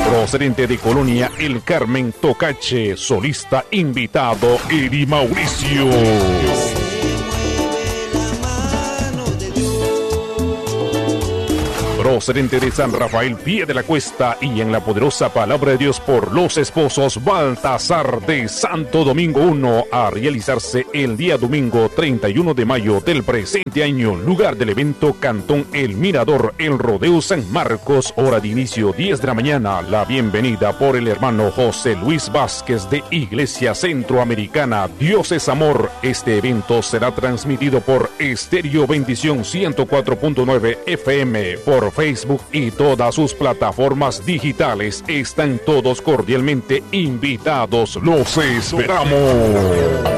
Procedente de Colonia El Carmen Tocache, solista invitado Eddie Mauricio. Procedente de San Rafael, Pie de la Cuesta, y en la poderosa palabra de Dios por los esposos Baltasar de Santo Domingo 1, a realizarse el día domingo 31 de mayo del presente año. Lugar del evento, Cantón El Mirador, El Rodeo San Marcos. Hora de inicio 10 de la mañana. La bienvenida por el hermano José Luis Vázquez de Iglesia Centroamericana. Dios es amor. Este evento será transmitido por Estéreo Bendición 104.9 FM, por Facebook y todas sus plataformas digitales. Están todos cordialmente invitados. Los esperamos.